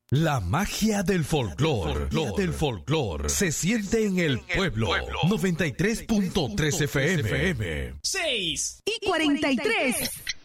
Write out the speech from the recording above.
La magia del folclor se siente en el pueblo. 93.3 FM. 6:43.